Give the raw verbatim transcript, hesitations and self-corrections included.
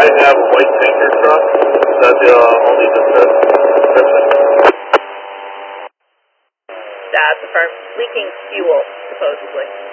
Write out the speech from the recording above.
I have a white tanker truck. That's the uh, only description. That's affirmed. Leaking fuel, supposedly.